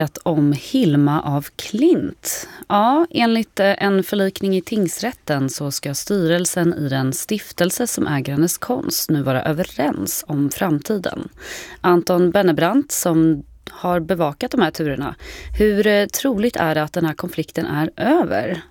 Om Hilma av Klint. Ja, enligt en förlikning i tingsrätten så ska styrelsen i den stiftelse som äger hennes konst nu vara överens om framtiden. Anton Bennebrandt som har bevakat de här turerna. Hur troligt är det att den här konflikten är över?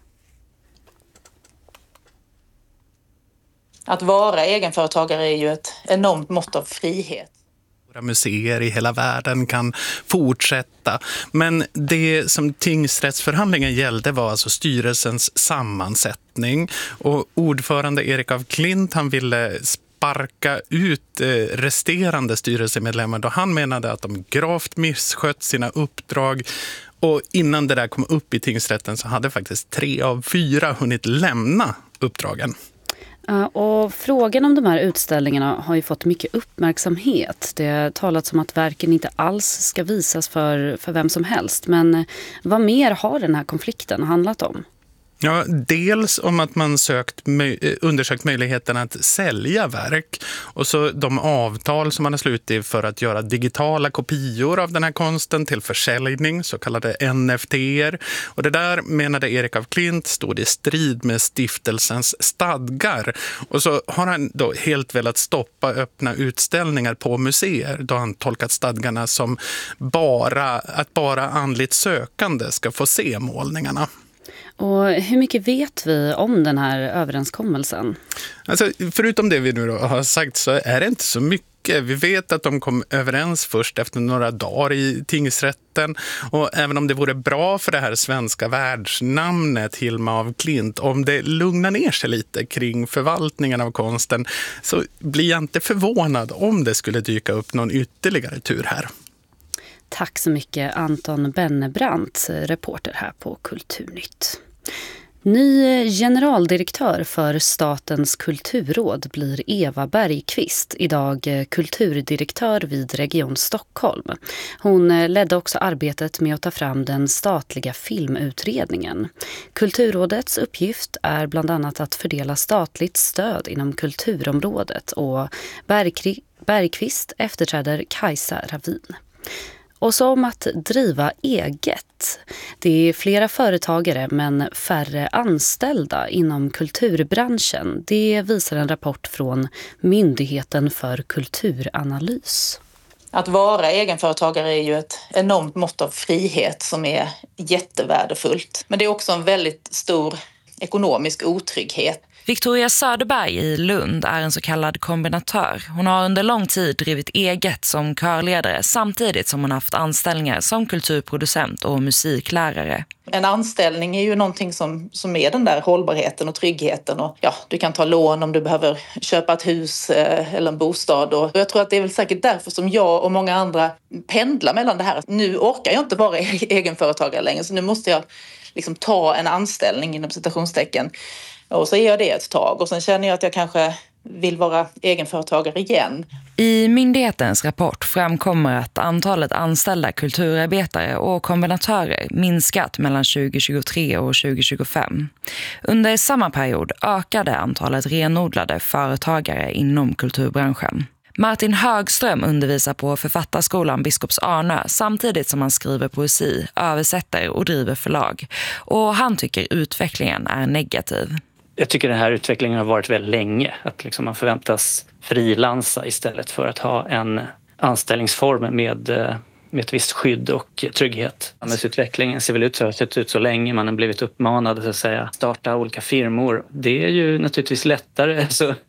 Att vara egenföretagare är ju ett enormt mått av frihet. Våra museer i hela världen kan fortsätta. Men det som tingsrättsförhandlingen gällde var alltså styrelsens sammansättning. Och ordförande Erik af Klint, han ville sparka ut resterande styrelsemedlemmar då han menade att de gravt misskött sina uppdrag. Och innan det där kom upp i tingsrätten så hade faktiskt 3 av 4 hunnit lämna uppdragen. Och frågan om de här utställningarna har ju fått mycket uppmärksamhet. Det har talats om att verken inte alls ska visas för vem som helst. Men vad mer har den här konflikten handlat om? Ja, dels om att man undersökt möjligheten att sälja verk och så de avtal som man har slutit för att göra digitala kopior av den här konsten till försäljning, så kallade NFT:er. Och det där menade Erik af Klint stod i strid med stiftelsens stadgar. Och så har han då helt velat stoppa öppna utställningar på museer då han tolkat stadgarna som att bara andligt sökande ska få se målningarna. Och hur mycket vet vi om den här överenskommelsen? Alltså, förutom det vi nu då har sagt så är det inte så mycket. Vi vet att de kom överens först efter några dagar i tingsrätten. Och även om det vore bra för det här svenska världsnamnet Hilma av Klint, om det lugnar ner sig lite kring förvaltningen av konsten, så blir jag inte förvånad om det skulle dyka upp någon ytterligare tur här. Tack så mycket Anton Bennebrandt, reporter här på Kulturnytt. Ny generaldirektör för Statens kulturråd blir Eva Bergqvist, idag kulturdirektör vid Region Stockholm. Hon ledde också arbetet med att ta fram den statliga filmutredningen. Kulturrådets uppgift är bland annat att fördela statligt stöd inom kulturområdet och Bergqvist efterträder Kajsa Ravin. Och så om att driva eget. Det är flera företagare men färre anställda inom kulturbranschen. Det visar en rapport från Myndigheten för kulturanalys. Att vara egenföretagare är ju ett enormt mått av frihet som är jättevärdefullt. Men det är också en väldigt stor ekonomisk otrygghet. Victoria Söderberg i Lund är en så kallad kombinatör. Hon har under lång tid drivit eget som körledare samtidigt som hon haft anställningar som kulturproducent och musiklärare. En anställning är ju någonting som är den där hållbarheten och tryggheten. Och ja, du kan ta lån om du behöver köpa ett hus eller en bostad. Och jag tror att det är väl säkert därför som jag och många andra pendlar mellan det här. Nu orkar jag inte vara egenföretagare längre, så nu måste jag liksom ta en anställning inom citationstecken. Och så är jag det ett tag och sen känner jag att jag kanske vill vara egenföretagare igen. I myndighetens rapport framkommer att antalet anställda kulturarbetare och kombinatörer minskat mellan 2023 och 2025. Under samma period ökade antalet renodlade företagare inom kulturbranschen. Martin Högström undervisar på Författarskolan Biskops Arnö samtidigt som han skriver poesi, översätter och driver förlag. Och han tycker utvecklingen är negativ. Jag tycker den här utvecklingen har varit väldigt länge. Att liksom man förväntas frilansa istället för att ha en anställningsform med ett visst skydd och trygghet. Samhällsutvecklingen ser väl ut så, har sett ut så länge. Man har blivit uppmanad att säga, starta olika firmor. Det är ju naturligtvis lättare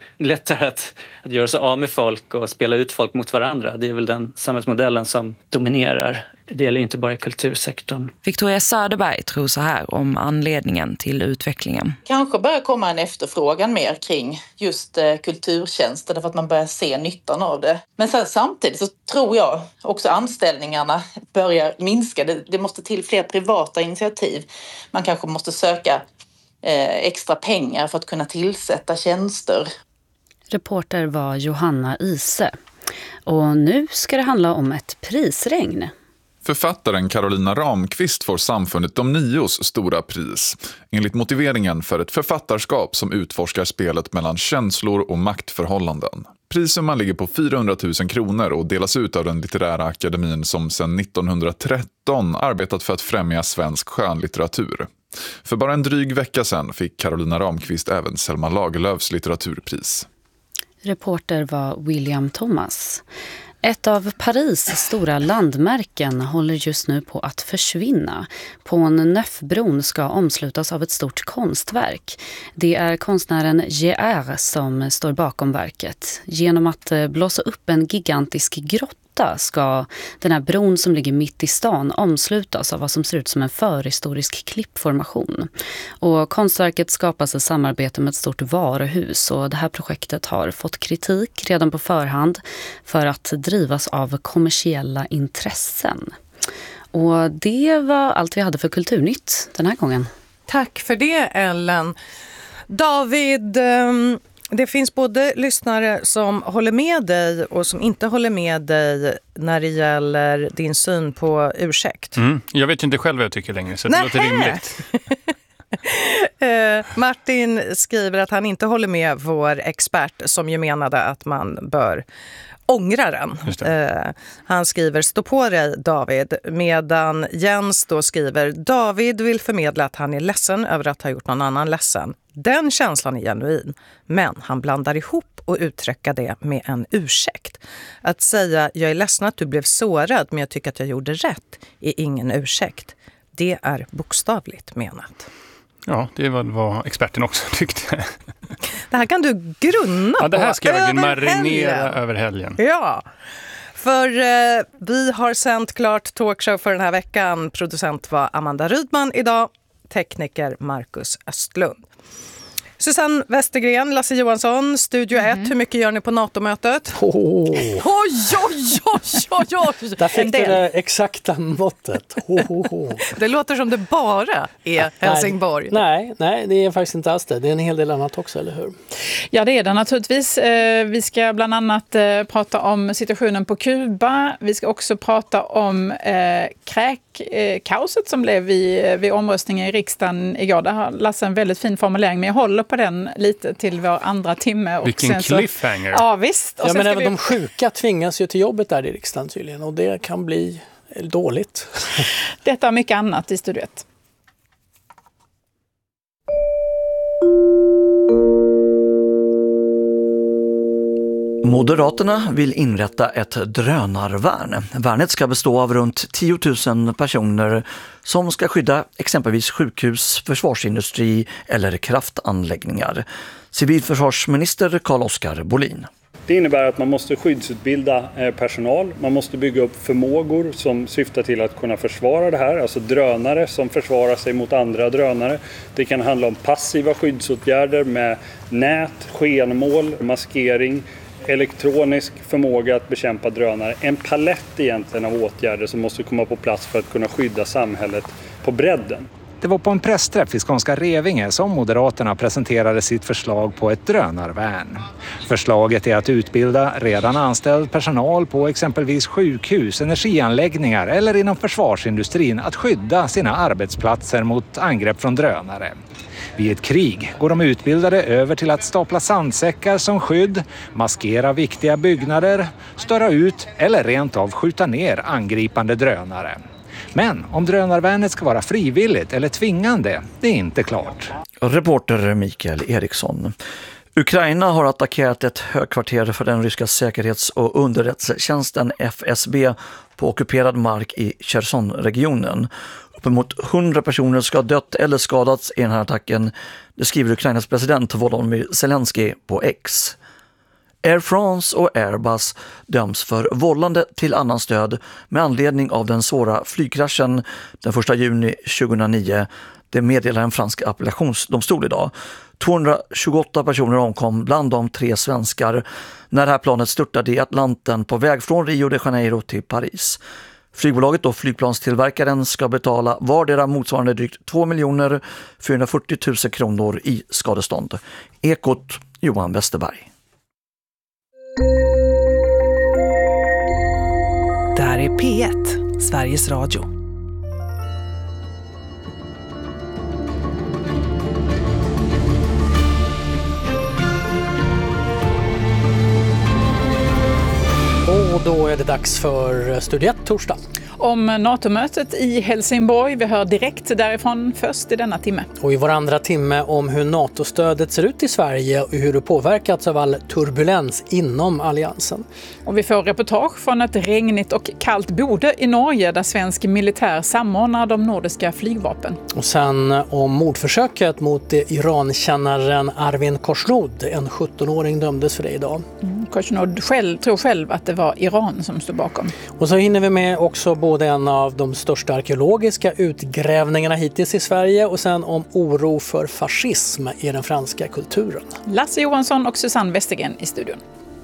att göra sig av med folk och spela ut folk mot varandra. Det är väl den samhällsmodellen som dominerar. Det gäller inte bara i kultursektorn. Victoria Söderberg tror så här om anledningen till utvecklingen. Kanske börjar komma en efterfrågan mer kring just kulturtjänster därför att man börjar se nyttan av det. Men sen samtidigt så tror jag också anställningarna börjar minska. Det måste till fler privata initiativ. Man kanske måste söka extra pengar för att kunna tillsätta tjänster. Reporter var Johanna Ise. Och nu ska det handla om ett prisregn. Författaren Carolina Ramqvist får samfundet De Nios stora pris, enligt motiveringen för ett författarskap som utforskar spelet mellan känslor och maktförhållanden. Prissumman ligger på 400 000 kronor och delas ut av den litterära akademin som sedan 1913 arbetat för att främja svensk skönlitteratur. För bara en dryg vecka sedan fick Carolina Ramqvist även Selma Lagerlöfs litteraturpris. Reporter var William Thomas. Ett av Paris stora landmärken håller just nu på att försvinna. Pont-Neuf-bron ska omslutas av ett stort konstverk. Det är konstnären J.R. som står bakom verket. Genom att blåsa upp en gigantisk grotta ska den här bron som ligger mitt i stan omslutas av vad som ser ut som en förhistorisk klippformation. Och konstverket skapas i samarbete med ett stort varuhus, och det här projektet har fått kritik redan på förhand för att drivas av kommersiella intressen. Och det var allt vi hade för Kulturnytt den här gången. Tack för det, Ellen. David, det finns både lyssnare som håller med dig och som inte håller med dig när det gäller din syn på ursäkt. Jag vet inte själv vad jag tycker längre, så det låter rimligt. Martin skriver att han inte håller med vår expert som ju menade att man bör ångra den. Han skriver, stå på dig David, medan Jens då skriver, David vill förmedla att han är ledsen över att ha gjort någon annan ledsen. Den känslan är genuin, men han blandar ihop och uttrycker det med en ursäkt. Att säga, jag är ledsen att du blev sårad men jag tycker att jag gjorde rätt är ingen ursäkt. Det är bokstavligt menat. Ja, det var vad experten också tyckte. Det här kan du grunna på. Ja, det här ska jag verkligen marinera helgen. Över helgen. Ja, för vi har sänt klart talkshow för den här veckan. Producent var Amanda Rydman idag, tekniker Marcus Östlund. Susanne Westergren, Lasse Johansson, Studio 1. Hur mycket gör ni på NATO-mötet? Oj. Där fick du det exakta måttet. Det låter som det bara är Helsingborg. Nej, det är faktiskt inte alls det. Det är en hel del annat också, eller hur? Ja, det är det naturligtvis. Vi ska bland annat prata om situationen på Kuba. Vi ska också prata om kräkkaoset som blev vid omröstningen i riksdagen igår. Där har Lasse en väldigt fin formulering, men jag håller på den lite till vår andra timme. Och vilken cliffhanger. Ja, visst. Och men även de sjuka tvingas ju till jobbet där i riksdagen tydligen, och det kan bli dåligt. Detta och mycket annat i Studio 1. Moderaterna vill inrätta ett drönarvärn. Värnet ska bestå av runt 10 000 personer som ska skydda exempelvis sjukhus, försvarsindustri eller kraftanläggningar. Civilförsvarsminister Carl-Oskar Bolin. Det innebär att man måste skyddsutbilda personal, man måste bygga upp förmågor som syftar till att kunna försvara det här, alltså drönare som försvarar sig mot andra drönare. Det kan handla om passiva skyddsåtgärder med nät, skenmål, maskering, elektronisk förmåga att bekämpa drönare. En palett egentligen av åtgärder som måste komma på plats för att kunna skydda samhället på bredden. Det var på en pressträff i Skånska Revinge som Moderaterna presenterade sitt förslag på ett drönarvärn. Förslaget är att utbilda redan anställd personal på exempelvis sjukhus, energianläggningar eller inom försvarsindustrin att skydda sina arbetsplatser mot angrepp från drönare. Vid ett krig går de utbildade över till att stapla sandsäckar som skydd, maskera viktiga byggnader, störa ut eller rent av skjuta ner angripande drönare. Men om drönarvärnet ska vara frivilligt eller tvingande, det är inte klart. Reporter Mikael Eriksson. Ukraina har attackerat ett högkvarter för den ryska säkerhets- och underrättelsetjänsten FSB på ockuperad mark i Cherson-regionen. Uppemot 100 personer ska ha dött eller skadats i den här attacken, det skriver Ukrainas president Volodymyr Zelensky på X. Air France och Airbus döms för vållande till annan stöd med anledning av den svåra flygkraschen den 1 juni 2009. Det meddelar en fransk appellationsdomstol idag. 228 personer omkom, bland dem 3 svenskar, när det här planet störtade i Atlanten på väg från Rio de Janeiro till Paris. Flygbolaget och flygplanstillverkaren ska betala vardera motsvarande drygt 2 440 000 kronor i skadestånd. Ekot Johan Westerberg. Det här är P1, Sveriges Radio. det dags för Studio 1 torsdag. Om NATO-mötet i Helsingborg. Vi hör direkt därifrån först i denna timme. Och i vår andra timme om hur NATO-stödet ser ut i Sverige och hur det påverkats av all turbulens inom alliansen. Och vi får reportage från ett regnigt och kallt Bodø i Norge där svensk militär samordnar de nordiska flygvapen. Och sen om mordförsöket mot Irankännaren Arvin Khoshnood. En 17-åring dömdes för det idag. Khoshnood tror själv att det var Iran som stod bakom. Och så hinner vi med också både en av de största arkeologiska utgrävningarna hittills i Sverige och sen om oro för fascism i den franska kulturen. Lasse Johansson och Susanne Westergren i studion.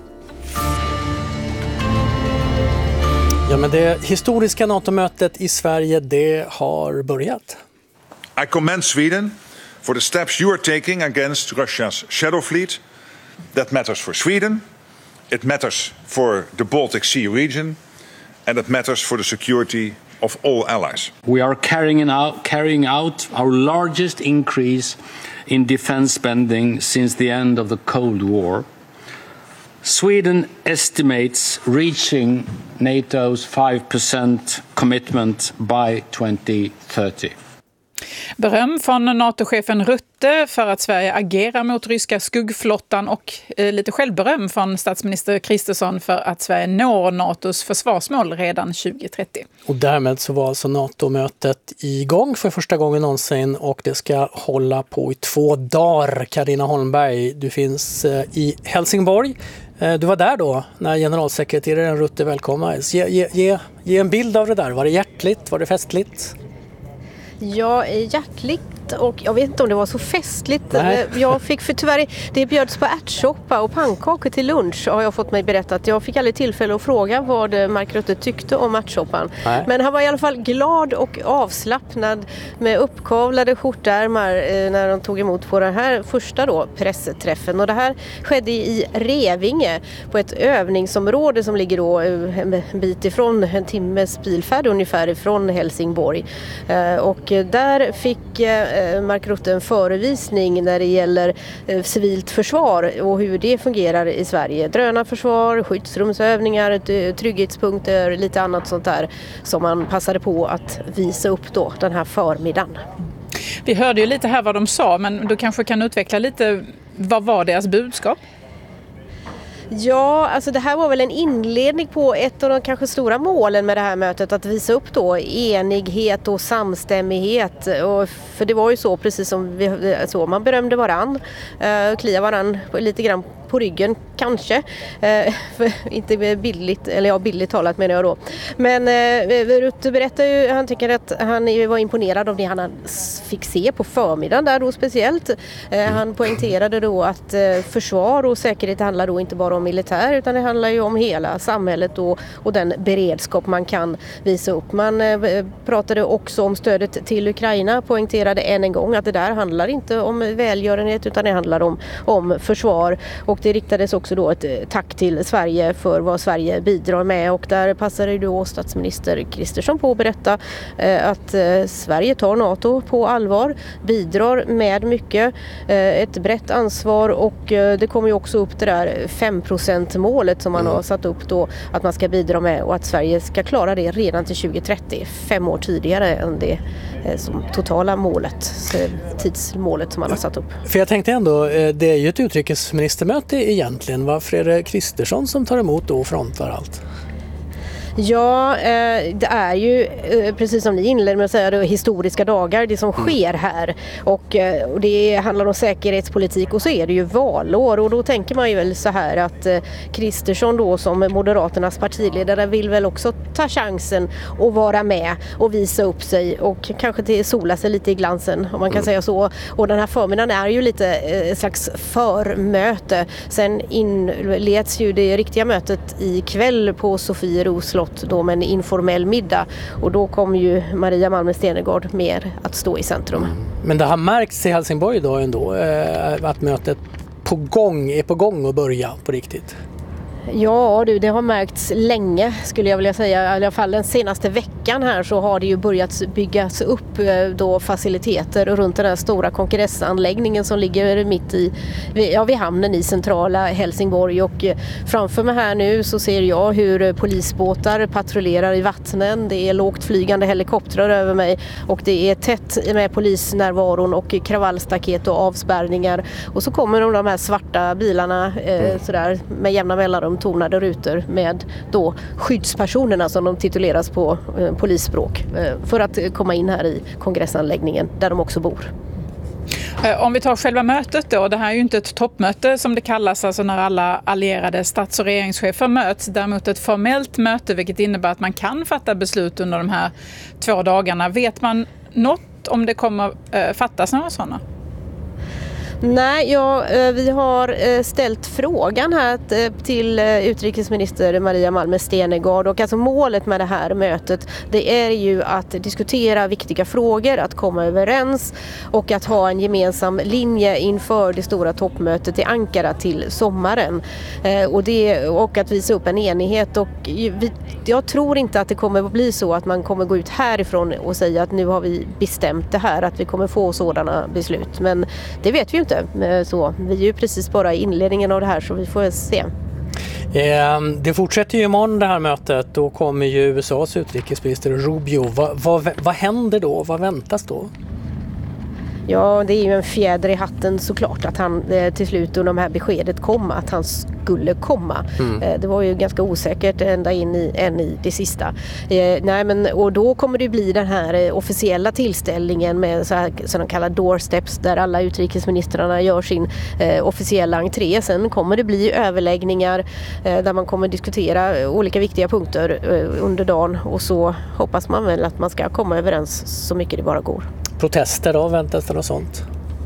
Ja, men det historiska NATO-mötet i Sverige, det har börjat. I commend Sweden for the steps you are taking against Russia's shadow fleet. That matters for Sweden, it matters for the Baltic Sea region, and it matters for the security of all allies. We are carrying out our largest increase in defense spending since the end of the Cold War. Sweden estimates reaching NATO's 5% commitment by 2030. Beröm från NATO-chefen Rutte för att Sverige agerar mot ryska skuggflottan och lite självberöm från statsminister Kristersson för att Sverige når NATOs försvarsmål redan 2030. Och därmed så var alltså NATO-mötet igång för första gången någonsin och det ska hålla på i 2 dagar. Carina Holmberg, du finns i Helsingborg. Du var där då när generalsekreteraren Rutte välkomnades. Ge en bild av det där. Var det hjärtligt? Var det festligt? Ja, hjärtligt och jag vet inte om det var så festligt. Nej. Jag fick tyvärr, det bjöds på ärtsoppa och pannkakor till lunch har jag fått mig berättat. Jag fick aldrig tillfälle att fråga vad Mark Rutte tyckte om ärtsoppan. Nej. Men han var i alla fall glad och avslappnad med uppkavlade skjortärmar när de tog emot på den här första då pressträffen. Och det här skedde i Revinge på ett övningsområde som ligger då en bit ifrån en timmes bilfärd ungefär ifrån Helsingborg. Och där fick Mark Rutte en förevisning när det gäller civilt försvar och hur det fungerar i Sverige. Drönarförsvar, skyddsrumsövningar, trygghetspunkter, lite annat sånt där som man passade på att visa upp då den här förmiddagen. Vi hörde ju lite här vad de sa, men du kanske kan utveckla lite, vad var deras budskap? Ja, alltså det här var väl en inledning på ett av de kanske stora målen med det här mötet, att visa upp då enighet och samstämmighet. Och för det var ju så, precis som man berömde varann, kliade varann lite grann på ryggen kanske, inte billigt, eller ja, billigt talat menar jag då. Men Rutte berättar ju, han tycker att han var imponerad av det han fick se på förmiddagen där då speciellt. Han poängterade då att försvar och säkerhet handlar då inte bara om militär utan det handlar ju om hela samhället och den beredskap man kan visa upp. Man pratade också om stödet till Ukraina, poängterade än en gång att det där handlar inte om välgörenhet utan det handlar om försvar. Och det riktades också då ett tack till Sverige för vad Sverige bidrar med och där passade då statsminister Kristersson på att berätta att Sverige tar NATO på allvar, bidrar med mycket, ett brett ansvar och det kommer ju också upp det där 5%-målet som man har satt upp då att man ska bidra med och att Sverige ska klara det redan till 2030, 5 år tidigare än det som totala målet, tidsmålet som man har satt upp. För jag tänkte ändå, det är ju ett utrikesministermöte egentligen. Varför är det Kristersson som tar emot och frontar allt? Ja, det är ju precis som ni inledde med att säga, det är historiska dagar, det som sker här. Och det handlar om säkerhetspolitik och så är det ju valår. Och då tänker man ju väl så här att Kristersson då som Moderaternas partiledare vill väl också ta chansen att vara med och visa upp sig och kanske till sola sig lite i glansen om man kan säga så. Och den här förmiddagen är ju lite ett slags förmöte. Sen inleds ju det riktiga mötet ikväll på Sofieros slott då med en informell middag och då kommer ju Maria Malmö Stenergard mer att stå i centrum. Men det har märkts i Helsingborg då ändå att mötet är på gång och börja på riktigt. Ja du, det har märkts länge skulle jag vilja säga. I alla fall den senaste veckan här så har det ju börjat byggas upp då faciliteter runt den här stora kongressanläggningen som ligger mitt vid hamnen i centrala Helsingborg. Och framför mig här nu så ser jag hur polisbåtar patrullerar i vattnen. Det är lågt flygande helikoptrar över mig och det är tätt med polisnärvaron och kravallstaket och avspärrningar. Och så kommer de här svarta bilarna sådär med jämna mellanrum, tonade rutor med då skyddspersonerna som de tituleras på polisspråk för att komma in här i kongressanläggningen där de också bor. Om vi tar själva mötet då, det här är ju inte ett toppmöte som det kallas, alltså när alla allierade stats- och regeringschefer möts, däremot ett formellt möte vilket innebär att man kan fatta beslut under de här 2 dagarna. Vet man något om det kommer fattas några sådana? Nej, vi har ställt frågan här till utrikesminister Maria Malmer Stenergard och alltså målet med det här mötet det är ju att diskutera viktiga frågor, att komma överens och att ha en gemensam linje inför det stora toppmötet i Ankara till sommaren och att visa upp en enighet och jag tror inte att det kommer att bli så att man kommer gå ut härifrån och säga att nu har vi bestämt det här, att vi kommer få sådana beslut, men det vet vi ju inte. Så vi är ju precis bara i inledningen av det här så vi får se. Det fortsätter ju imorgon det här mötet. Då kommer ju USAs utrikesminister Rubio. Vad händer då? Vad väntas då? Ja, det är ju en fjäder i hatten såklart att han till slut under de här beskedet kom att han skulle komma. Det var ju ganska osäkert ända in i det sista. Och då kommer det bli den här officiella tillställningen med så de kallar doorsteps där alla utrikesministrarna gör sin officiella entré. Sen kommer det bli överläggningar där man kommer diskutera olika viktiga punkter under dagen och så hoppas man väl att man ska komma överens så mycket det bara går. Protester då, väntas det något sånt?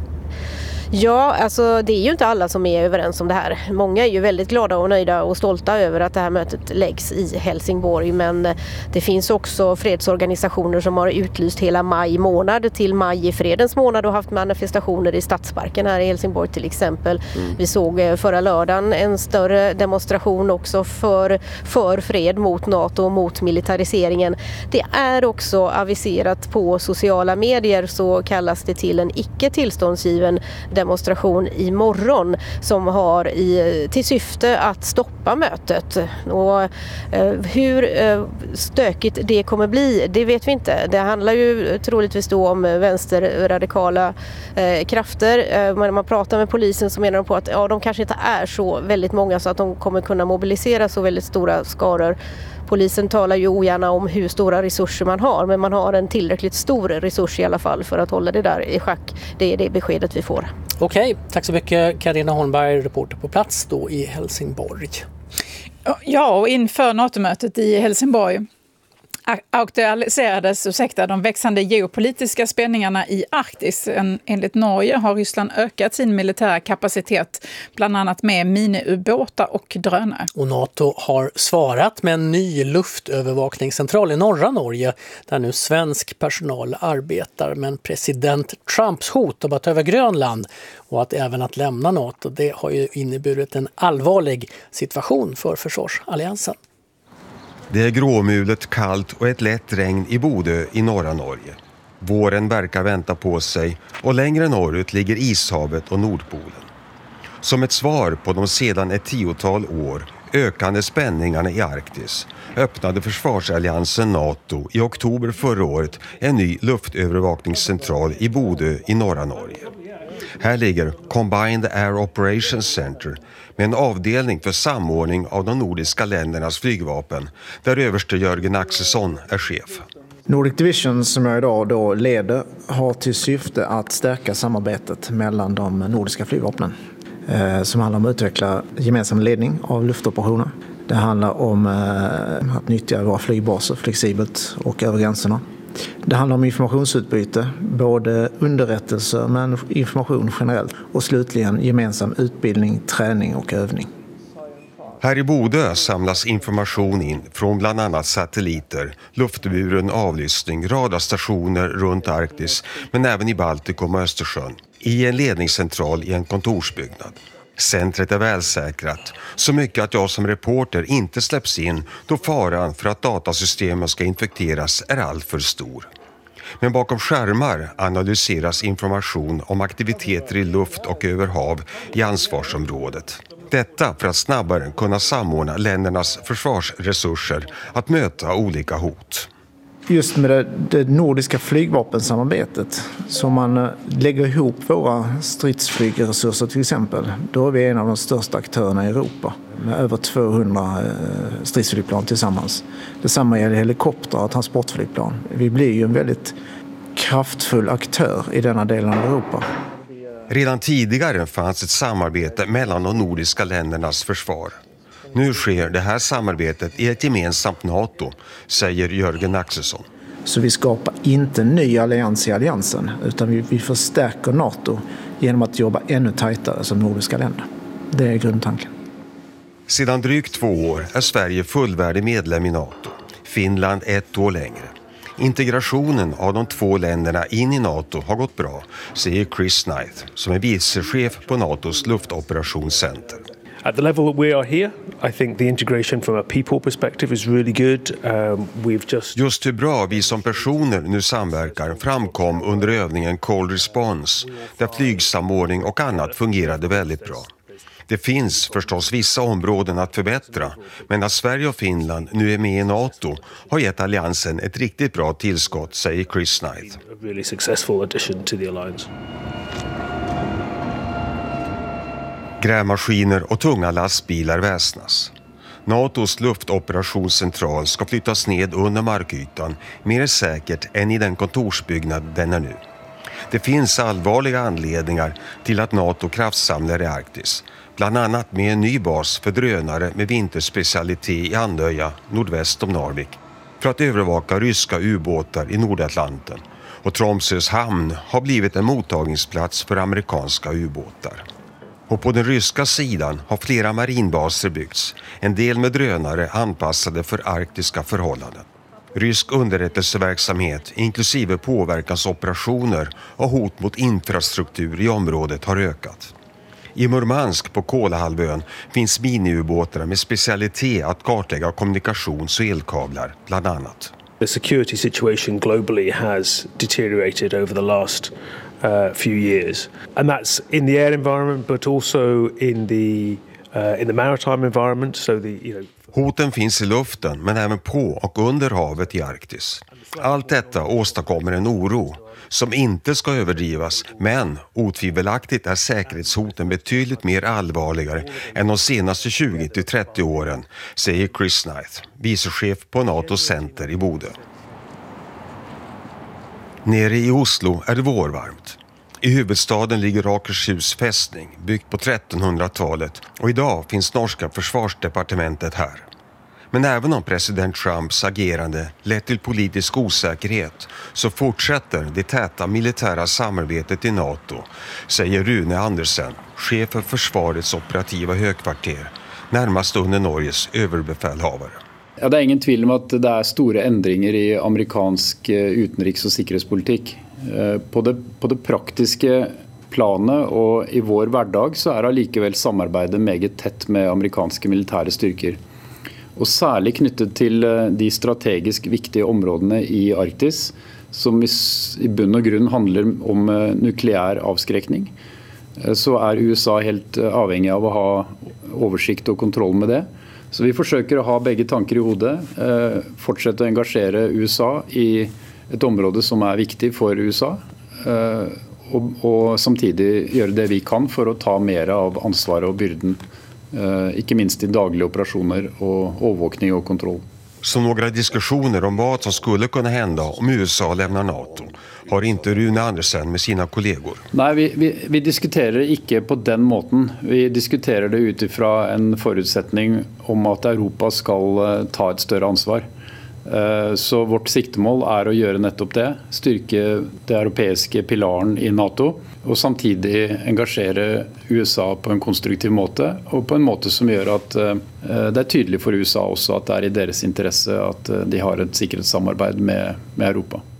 Ja, alltså det är ju inte alla som är överens om det här. Många är ju väldigt glada och nöjda och stolta över att det här mötet läggs i Helsingborg. Men det finns också fredsorganisationer som har utlyst hela maj månad till maj i fredens månad och haft manifestationer i Stadsparken här i Helsingborg till exempel. Vi såg förra lördagen en större demonstration också för fred mot NATO och mot militariseringen. Det är också aviserat på sociala medier så kallas det till en icke tillståndsgiven demonstration imorgon som har till syfte att stoppa mötet. Och hur stökigt det kommer bli, det vet vi inte. Det handlar ju troligtvis då om vänsterradikala krafter. När man pratar med polisen så menar de på att de kanske inte är så väldigt många så att de kommer kunna mobilisera så väldigt stora skaror. Polisen talar ju ogärna om hur stora resurser man har, men man har en tillräckligt stor resurs i alla fall för att hålla det där i schack. Det är det beskedet vi får. Okej, tack så mycket Carina Holmberg, reporter på plats då i Helsingborg. Ja, och inför NATO-mötet i Helsingborg aktualiserades de växande geopolitiska spänningarna i Arktis. Enligt Norge har Ryssland ökat sin militära kapacitet, bland annat med miniubåtar och drönare. Och NATO har svarat med en ny luftövervakningscentral i norra Norge där nu svensk personal arbetar. Men president Trumps hot om att ta över Grönland och att lämna NATO, det har ju inneburit en allvarlig situation för försvarsalliansen. Det är gråmulet, kallt och ett lätt regn i Bodö i norra Norge. Våren verkar vänta på sig och längre norrut ligger Ishavet och Nordpolen. Som ett svar på de sedan ett 10-tal år ökande spänningarna i Arktis öppnade försvarsalliansen NATO i oktober förra året en ny luftövervakningscentral i Bodö i norra Norge. Här ligger Combined Air Operations Center med en avdelning för samordning av de nordiska ländernas flygvapen där överste Jörgen Axelsson är chef. Nordic Division som jag idag då leder har till syfte att stärka samarbetet mellan de nordiska flygvapnen som handlar om att utveckla gemensam ledning av luftoperationer. Det handlar om att nyttja våra flygbaser flexibelt och över gränserna. Det handlar om informationsutbyte, både underrättelser men information generellt och slutligen gemensam utbildning, träning och övning. Här i Bodö samlas information in från bland annat satelliter, luftburen avlyssning, radarstationer runt Arktis men även i Baltikum och Östersjön i en ledningscentral i en kontorsbyggnad. Centret är välsäkrat, så mycket att jag som reporter inte släpps in då faran för att datasystemen ska infekteras är alltför stor. Men bakom skärmar analyseras information om aktiviteter i luft och över hav i ansvarsområdet. Detta för att snabbare kunna samordna ländernas försvarsresurser att möta olika hot. Just med det nordiska flygvapensamarbetet, så man lägger ihop våra stridsflygresurser till exempel, då är vi en av de största aktörerna i Europa med över 200 stridsflygplan tillsammans. Detsamma gäller helikoptrar och transportflygplan. Vi blir ju en väldigt kraftfull aktör i denna delen av Europa. Redan tidigare fanns ett samarbete mellan de nordiska ländernas försvar. Nu sker det här samarbetet i ett gemensamt NATO, säger Jörgen Axelsson. Så vi skapar inte en ny allians i alliansen, utan vi förstärker NATO genom att jobba ännu tajtare som nordiska länder. Det är grundtanken. Sedan drygt 2 år är Sverige fullvärdig medlem i NATO. Finland 1 år längre. Integrationen av de 2 länderna in i NATO har gått bra, säger Chris Knight, som är vicechef på NATOs luftoperationscenter. At the level that we are here, I think the integration from a people perspective is really good. Just hur bra vi som personer nu samverkar framkom under övningen Cold Response, där flygsamordning och annat fungerade väldigt bra. Det finns förstås vissa områden att förbättra, men att Sverige och Finland nu är med i NATO har gett alliansen ett riktigt bra tillskott, säger Chris Knight. A really successful addition to the alliance. Grävmaskiner och tunga lastbilar väsnas. NATOs luftoperationscentral ska flyttas ned under markytan mer säkert än i den kontorsbyggnad den är nu. Det finns allvarliga anledningar till att NATO kraftsamlar i Arktis. Bland annat med en ny bas för drönare med vinterspecialitet i Andøya, nordväst om Narvik, för att övervaka ryska ubåtar i Nordatlanten. Och Tromsøs hamn har blivit en mottagningsplats för amerikanska ubåtar. Och på den ryska sidan har flera marinbaser byggts, en del med drönare anpassade för arktiska förhållanden. Rysk underrättelseverksamhet, inklusive påverkansoperationer och hot mot infrastruktur i området har ökat. I Murmansk på Kolahalvön finns miniubåtar med specialitet att kartlägga kommunikations- och elkablar, bland annat. The security situation globally has deteriorated over the last few years, and that's in the air environment, but also in the maritime environment. So Hoten finns i luften, men även på och under havet i Arktis. Allt detta åstadkommer en oro som inte ska överdrivas, men otvivelaktigt är säkerhetshoten betydligt mer allvarligare än de senaste 20-30 åren, säger Chris Knight, vicechef på NATOs center i Bodø. Nere i Oslo är det vårvarmt. I huvudstaden ligger Akershus fästning, byggt på 1300-talet, och idag finns norska försvarsdepartementet här. Men även om president Trumps agerande lett till politisk osäkerhet så fortsätter det täta militära samarbetet i NATO, säger Rune Andersen, chef för försvarets operativa högkvarter, närmast under Norges överbefälhavare. Ja, det är ingen tvil om att det är stora ändringar i amerikansk utenriks- och säkerhetspolitik. På det praktiska planet och i vår hverdag så är allikevel samarbeidet meget tätt med amerikanska militära styrkor. Och särskilt knyttet till de strategiskt viktiga områdena i Arktis som i bunn och grund handlar om nukleär avskräckning, så är USA helt avhängig av att ha översikt och kontroll med det. Så vi försöker att ha bägge tankar i huvudet, fortsätta engagera USA i ett område som är viktigt för USA och samtidigt göra det vi kan för att ta mer av ansvaret och byrden, inte minst i dagliga operationer och övervakning och kontroll. Så några diskussioner om vad som skulle kunna hända om USA lämnar NATO har inte Rune Andersen med sina kollegor. Nej, vi diskuterar inte på den måten. Vi diskuterar det utifrån en förutsättning om att Europa ska ta ett större ansvar. Så vårt siktemål är att göra nettopp det, styrka det europeiska pilaren i NATO och samtidigt engagera USA på en konstruktiv måte och på en måte som gör att det är tydligt för USA också att det är i deras intresse att de har ett säkerhetssamarbete med Europa.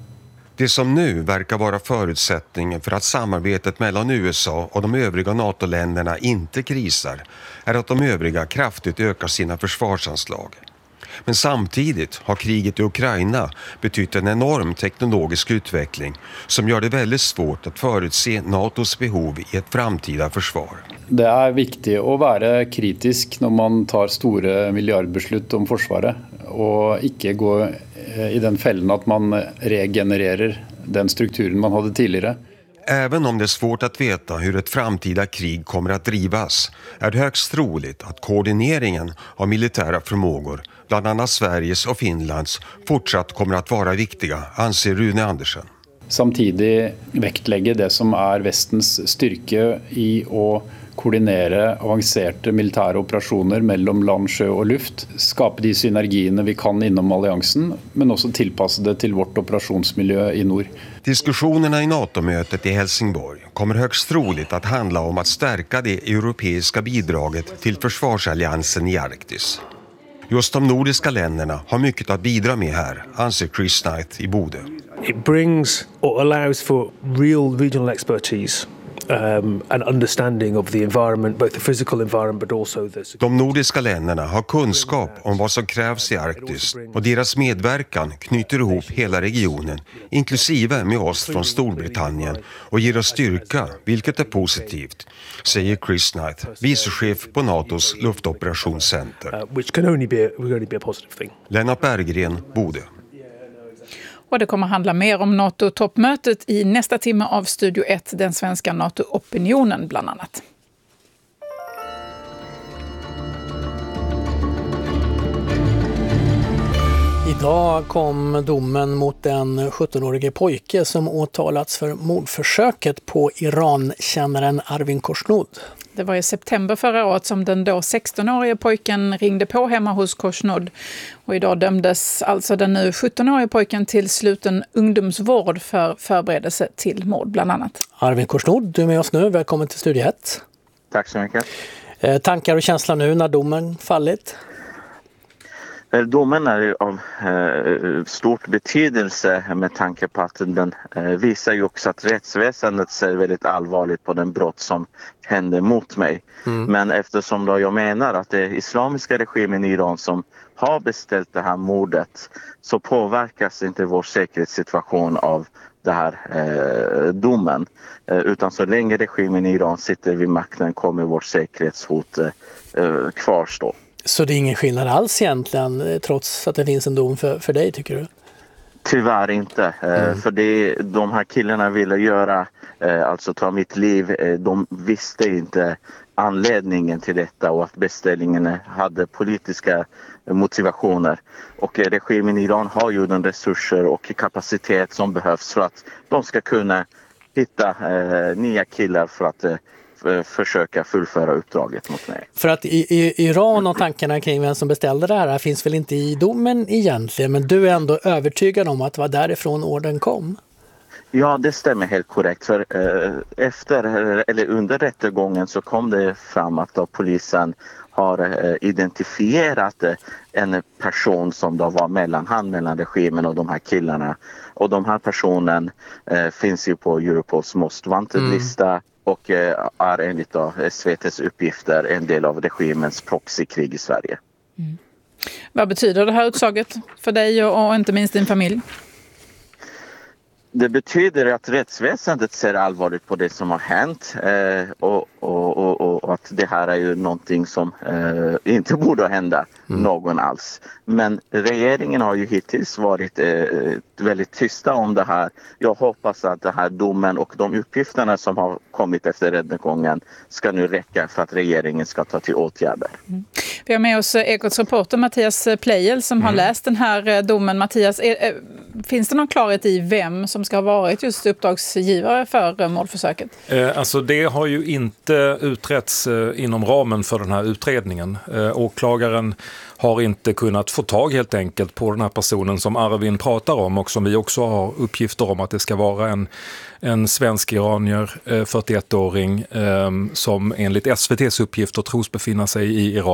Det som nu verkar vara förutsättningen för att samarbetet mellan USA och de övriga NATO-länderna inte krisar är att de övriga kraftigt ökar sina försvarsanslag. Men samtidigt har kriget i Ukraina betytt en enorm teknologisk utveckling som gör det väldigt svårt att förutse NATOs behov i ett framtida försvar. Det är viktigt att vara kritisk när man tar stora miljardbeslut om försvaret och inte gå i den fällan att man regenererar den strukturen man hade tidigare. Även om det är svårt att veta hur ett framtida krig kommer att drivas är det högst troligt att koordineringen av militära förmågor, bland annat Sveriges och Finlands, fortsatt kommer att vara viktiga, anser Rune Andersen. Samtidigt vektlägga det som är västens styrka i att koordinera avancerade militära operationer mellan land, sjö och luft, skapa de synergierna vi kan inom alliansen, men också tillpassa det till vårt operationsmiljö i norr. Diskussionerna i NATO-mötet i Helsingborg kommer högst troligt att handla om att stärka det europeiska bidraget till försvarsalliansen i Arktis. Just de nordiska länderna har mycket att bidra med här, anser Chris Knight i Bodø. It brings or allows for real regional expertise. An understanding of the environment, both the physical environment but also the... De nordiska länderna har kunskap om vad som krävs i Arktis och deras medverkan knyter ihop hela regionen, inklusive med oss från Storbritannien, och ger oss styrka, vilket är positivt, säger Chris Knight, vicechef på NATOs luftoperationscenter. Which can only be a positive thing. Lennart Berggren, Bodø. Och det kommer handla mer om NATO-toppmötet i nästa timme av Studio 1, den svenska NATO-opinionen bland annat. Idag kom domen mot den 17-årige pojke som åtalats för mordförsöket på Iran-kännaren Arvin Khoshnood. Det var i september förra året som den då 16-årige pojken ringde på hemma hos Khoshnood. Och idag dömdes alltså den nu 17-årige pojken till sluten ungdomsvård för förberedelse till mord bland annat. Arvin Khoshnood, du är med oss nu. Välkommen till Studio 1. Tack så mycket. Tankar och känsla nu när domen fallit? Domen är av stort betydelse med tanke på att den visar ju också att rättsväsendet ser väldigt allvarligt på den brott som hände mot mig. Men eftersom då jag menar att det är islamiska regimen i Iran som har beställt det här mordet, så påverkas inte vår säkerhetssituation av det här domen. Utan så länge regimen i Iran sitter vid makten kommer vårt säkerhetshot kvarstå. Så det är ingen skillnad alls egentligen, trots att det finns en dom för dig, tycker du? Tyvärr inte. För de här killarna ville göra, alltså ta mitt liv. De visste inte anledningen till detta och att beställningen hade politiska motivationer. Och regimen i Iran har ju den resurser och kapacitet som behövs för att de ska kunna hitta nya killar för att försöka fullföra uppdraget mot mig. För att i Iran och tankarna kring vem som beställde det här finns väl inte i domen egentligen, men du är ändå övertygad om att det var därifrån orden kom? Ja, det stämmer helt korrekt. För under rättegången så kom det fram att då polisen har identifierat en person som då var mellanhand mellan regimen och de här killarna. Och de här personen finns ju på Europols Most Wanted-lista och är enligt SVT:s uppgifter en del av regimens proxykrig i Sverige. Vad betyder det här utslaget för dig och inte minst din familj? Det betyder att rättsväsendet ser allvarligt på det som har hänt och att det här är ju någonting som inte borde hända någon alls. Men regeringen har ju hittills varit väldigt tysta om det här. Jag hoppas att det här domen och de uppgifterna som har kommit efter rättegången ska nu räcka för att regeringen ska ta till åtgärder. Vi har med oss Ekots reporter Mattias Pleijel som har läst den här domen. Mattias, finns det någon klarhet i vem som ska ha varit just uppdragsgivare för mordförsöket? Alltså det har ju inte utretts inom ramen för den här utredningen. Åklagaren har inte kunnat få tag helt enkelt på den här personen som Arvin pratar om och som vi också har uppgifter om att det ska vara en svensk iranier, 41-åring, som enligt SVT:s uppgifter tros befinna sig i Iran och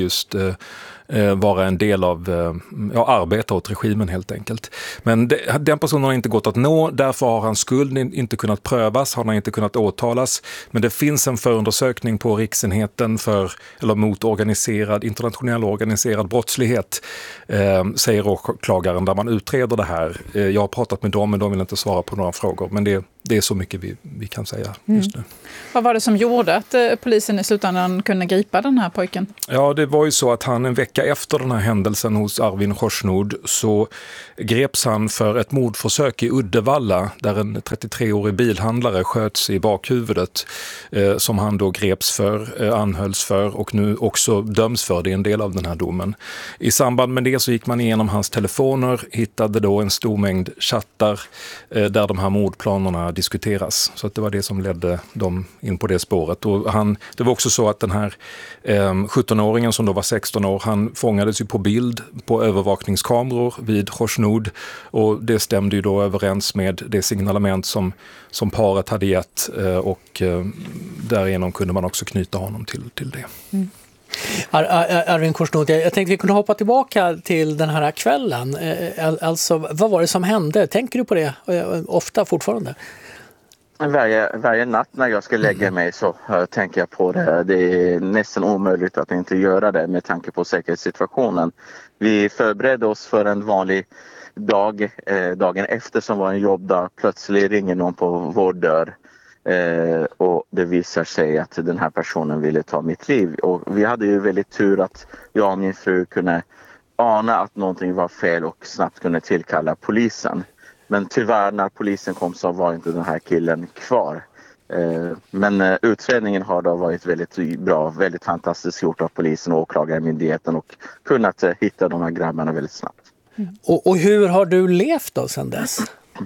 just vara en del av arbeta åt regimen helt enkelt. Men den personen har inte gått att nå, därför har hans skuld inte kunnat prövas, har han inte kunnat åtalas. Men det finns en förundersökning på Riksenheten mot internationell organiserad brottslighet, säger åklagaren, där man utreder det här. Jag har pratat med dem, men de vill inte svara på några frågor. Men det är så mycket vi kan säga just nu. Vad var det som gjorde att polisen i slutändan kunde gripa den här pojken? Ja, det var ju så att han en vecka efter den här händelsen hos Arvin Khorshnod så greps han för ett mordförsök i Uddevalla där en 33-årig bilhandlare sköts i bakhuvudet, som han då greps för, anhölls för och nu också döms för. Det är en del av den här domen. I samband med det så gick man igenom hans telefoner, hittade då en stor mängd chattar där de här mordplanerna diskuteras. Så att det var det som ledde dem in på det spåret. Och det var också så att den här 17-åringen som då var 16 år, han fångades ju på bild på övervakningskameror vid Khorshnod, och det stämde ju då överens med det signalement som paret hade gett, och därigenom kunde man också knyta honom till det. Mm. Arvin Khorshnod, jag tänkte vi kunde hoppa tillbaka till den här kvällen. Alltså, vad var det som hände? Tänker du på det ofta fortfarande? Varje natt när jag ska lägga mig så tänker jag på det. Det är nästan omöjligt att inte göra det med tanke på säkerhetssituationen. Vi förberedde oss för en vanlig dag. Dagen efter som var en jobbdag, plötsligt ringer någon på vår dörr. Och det visar sig att den här personen ville ta mitt liv. Och vi hade ju väldigt tur att jag och min fru kunde ana att någonting var fel och snabbt kunde tillkalla polisen. Men tyvärr när polisen kom så var inte den här killen kvar. Men utredningen har då varit väldigt bra, väldigt fantastiskt gjort av polisen och åklagarmyndigheten och kunnat hitta de här grabbarna väldigt snabbt. Och hur har du levt då sedan dess?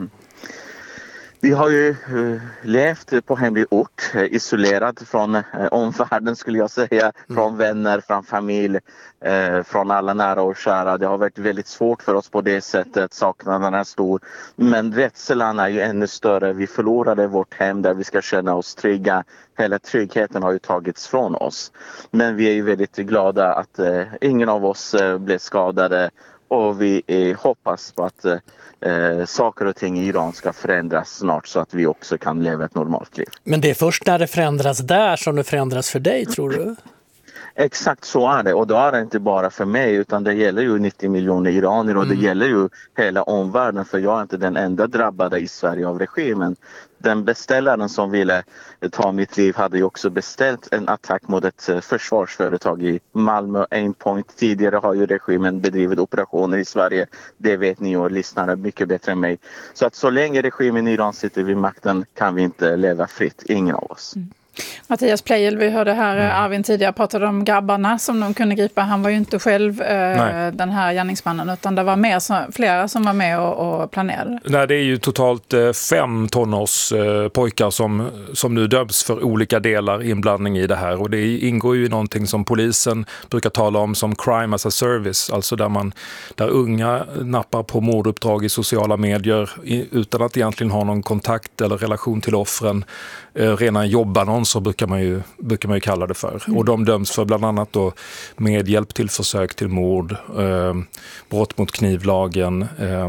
Vi har ju levt på hemlig ort, isolerad från omvärlden skulle jag säga, från vänner, från familj, från alla nära och kära. Det har varit väldigt svårt för oss på det sättet, saknaden är stor. Men rädslan är ju ännu större. Vi förlorade vårt hem där vi ska känna oss trygga. Hela tryggheten har ju tagits från oss. Men vi är ju väldigt glada att ingen av oss blev skadade. Och vi hoppas på att saker och ting i Iran ska förändras snart så att vi också kan leva ett normalt liv. Men det är först när det förändras där som det förändras för dig, tror du? Exakt så är det, och då är det inte bara för mig utan det gäller ju 90 miljoner iranier och det gäller ju hela omvärlden, för jag är inte den enda drabbade i Sverige av regimen. Den beställaren som ville ta mitt liv hade ju också beställt en attack mot ett försvarsföretag i Malmö, Aimpoint. Tidigare har ju regimen bedrivit operationer i Sverige. Det vet ni och lyssnare mycket bättre än mig. Så att så länge regimen i Iran sitter vid makten kan vi inte leva fritt, ingen av oss. Mattias Pleijel, vi hörde här Arvin tidigare pratade om grabbarna som de kunde gripa. Han var ju inte själv den här gärningsmannen, utan det var flera som var med och planerade. Nej, det är ju totalt 5 tonårs pojkar som nu döms för olika delar inblandning i det här. Och det ingår ju i någonting som polisen brukar tala om som crime as a service. Alltså där unga nappar på morduppdrag i sociala medier utan att egentligen ha någon kontakt eller relation till offren. Rena jobbannonser brukar man ju kalla det för. Och de döms för bland annat då medhjälp till försök till mord, brott mot knivlagen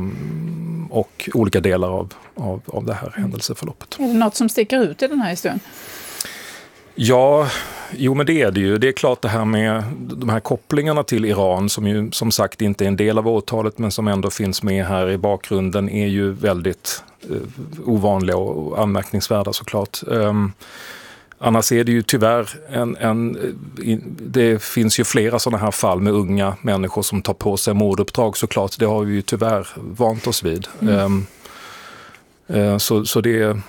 och olika delar av det här händelseförloppet. Är det något som sticker ut i den här historien? Ja, men det är det ju. Det är klart det här med de här kopplingarna till Iran som ju som sagt inte är en del av åtalet men som ändå finns med här i bakgrunden är ju väldigt ovanliga och anmärkningsvärda såklart. Annars är det ju tyvärr det finns ju flera sådana här fall med unga människor som tar på sig morduppdrag såklart. Det har vi ju tyvärr vant oss vid. Så det är...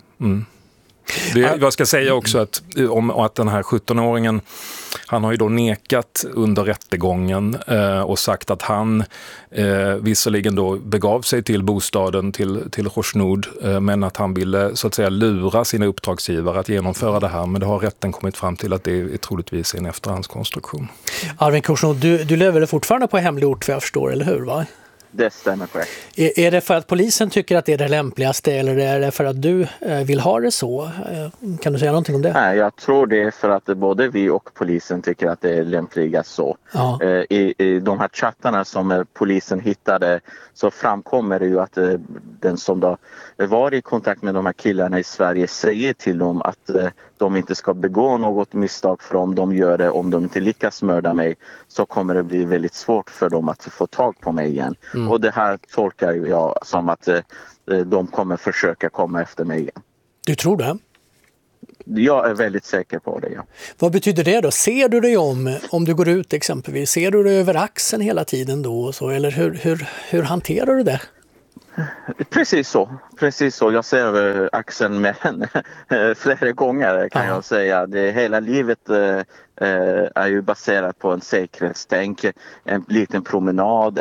Jag ska säga också att den här 17-åringen, han har ju då nekat under rättegången och sagt att han visserligen då begav sig till bostaden till Khorshnod, men att han ville så att säga lura sina uppdragsgivare att genomföra det här. Men det har rätten kommit fram till att det är troligtvis en efterhandskonstruktion. Arvin Khorshnod, du lever fortfarande på hemlig ort för jag förstår, eller hur va? Det stämmer korrekt. Är det för att polisen tycker att det är det lämpligaste eller är det för att du vill ha det så? Kan du säga någonting om det? Nej, jag tror det är för att både vi och polisen tycker att det är lämpligast så. Ja. I de här chattarna som polisen hittade så framkommer det ju att den som då var i kontakt med de här killarna i Sverige säger till dem att de inte ska begå något misstag, för om de gör det, om de inte lyckas mörda mig så kommer det bli väldigt svårt för dem att få tag på mig igen. Och det här tolkar jag som att de kommer försöka komma efter mig igen. Du tror det? Jag är väldigt säker på det, ja. Vad betyder det då? Ser du dig om du går ut exempelvis? Ser du dig över axeln hela tiden då? Och så? Eller hur hanterar du det? Precis så. Jag ser över axeln med henne flera gånger kan jag säga. Hela livet är ju baserat på en säkerhetstänk, en liten promenad,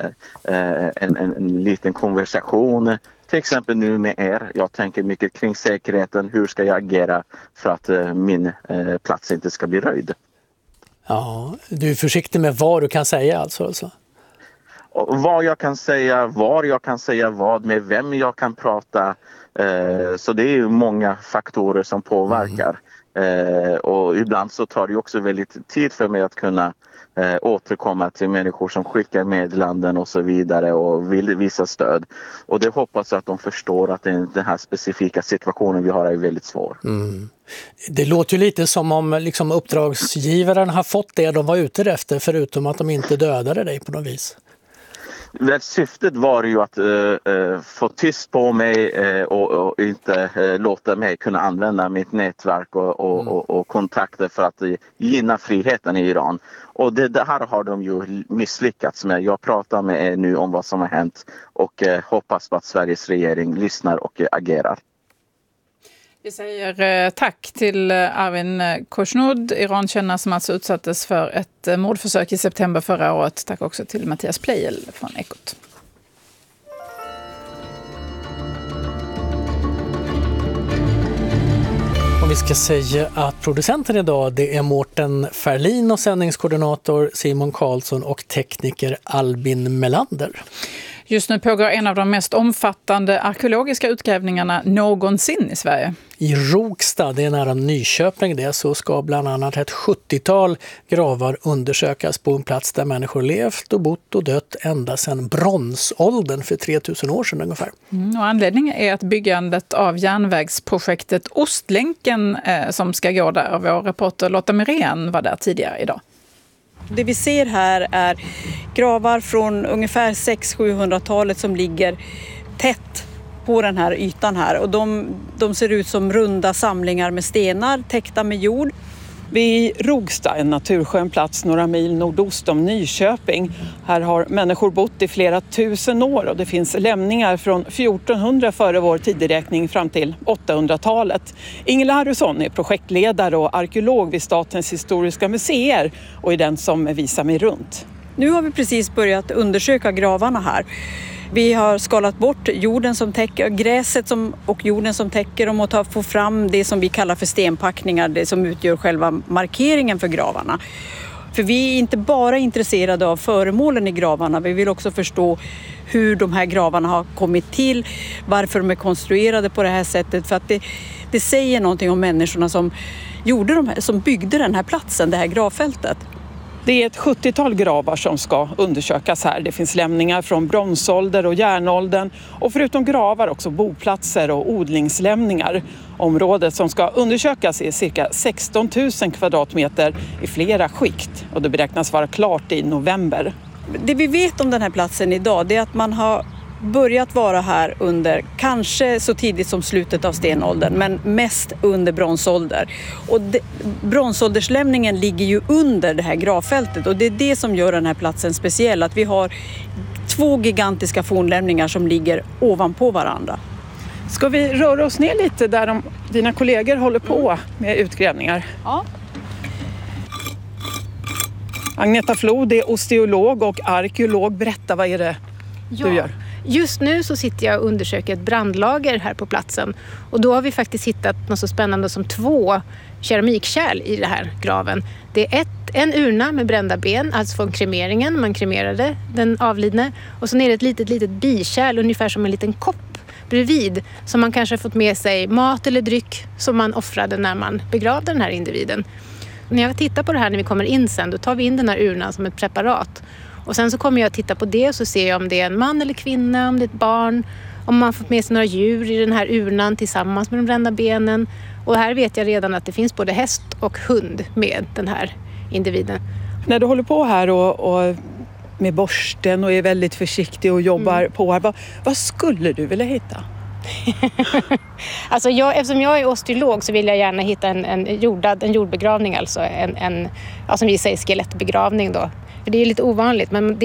en liten konversation. Till exempel nu med er. Jag tänker mycket kring säkerheten. Hur ska jag agera för att min plats inte ska bli röjd? Ja, du är försiktig med vad du kan säga alltså? Vad jag kan säga, var jag kan säga vad, med vem jag kan prata. Så det är ju många faktorer som påverkar. Och ibland så tar det också väldigt tid för mig att kunna återkomma till människor som skickar meddelanden och så vidare och vill visa stöd. Och det hoppas jag att de förstår att den här specifika situationen vi har är väldigt svår. Det låter ju lite som om liksom uppdragsgivaren har fått det de var ute efter, förutom att de inte dödade dig på något vis. Syftet var ju att få tyst på mig och inte låta mig kunna använda mitt nätverk och kontakter för att gynna friheten i Iran. Och det här har de ju misslyckats med. Jag pratar med er nu om vad som har hänt och hoppas på att Sveriges regering lyssnar och agerar. Vi säger tack till Arvin Khoshnood, Irankännare som alltså utsattes för ett mordförsök i september förra året. Tack också till Mattias Pleijel från Ekot. Och vi ska säga att producenten idag det är Mårten Ferlin och sändningskoordinator Simon Karlsson och tekniker Albin Melander. Just nu pågår en av de mest omfattande arkeologiska utgrävningarna någonsin i Sverige. I Rogstad, det är nära Nyköping det, så ska bland annat ett 70-tal gravar undersökas på en plats där människor levt och bott och dött ända sedan bronsåldern för 3000 år sedan ungefär. Och anledningen är att byggandet av järnvägsprojektet Ostlänken som ska gå där. Vår reporter Lotta Myrén var där tidigare idag. Det vi ser här är gravar från ungefär 600-700-talet som ligger tätt på den här ytan här. Och de ser ut som runda samlingar med stenar täckta med jord. Vid Rogstad, en naturskön plats några mil nordost om Nyköping. Här har människor bott i flera tusen år och det finns lämningar från 1400 före vår tideräkning fram till 800-talet. Ingela Harrison är projektledare och arkeolog vid Statens historiska museer och är den som visar mig runt. Nu har vi precis börjat undersöka gravarna här. Vi har skalat bort jorden som täcker, gräset och jorden som täcker dem och få fram det som vi kallar för stenpackningar, det som utgör själva markeringen för gravarna. För vi är inte bara intresserade av föremålen i gravarna, vi vill också förstå hur de här gravarna har kommit till, varför de är konstruerade på det här sättet, för att det säger någonting om människorna som byggde den här platsen, det här gravfältet. Det är ett 70-tal gravar som ska undersökas här. Det finns lämningar från bronsålder och järnåldern och förutom gravar också boplatser och odlingslämningar. Området som ska undersökas är cirka 16 000 kvadratmeter i flera skikt och det beräknas vara klart i november. Det vi vet om den här platsen idag är att man har börjat vara här under kanske så tidigt som slutet av stenåldern, men mest under bronsålder. Och bronsålderslämningen ligger ju under det här gravfältet och det är det som gör den här platsen speciell, att vi har 2 gigantiska fornlämningar som ligger ovanpå varandra. Ska vi röra oss ner lite där dina kollegor håller på med utgrävningar? Ja. Agneta Flod är osteolog och arkeolog. Berätta, vad är det du gör? Just nu så sitter jag och undersöker ett brandlager här på platsen. Och då har vi faktiskt hittat något så spännande som 2 keramikkärl i den här graven. Det är en urna med brända ben, alltså från kremeringen. Man kremerade den avlidne. Och så är det ett litet bikärl, ungefär som en liten kopp bredvid. Som man kanske har fått med sig mat eller dryck som man offrade när man begravde den här individen. När jag tittar på det här när vi kommer in sen, då tar vi in den här urnan som ett preparat. Och sen så kommer jag att titta på det och så ser jag om det är en man eller kvinna, om det är ett barn. Om man fått med sig några djur i den här urnan tillsammans med de brända benen. Och här vet jag redan att det finns både häst och hund med den här individen. När du håller på här och med borsten och är väldigt försiktig och jobbar på här, vad skulle du vilja hitta? Alltså eftersom jag är osteolog så vill jag gärna hitta en jordbegravning, alltså som vi säger skelettbegravning då. För det är lite ovanligt, men det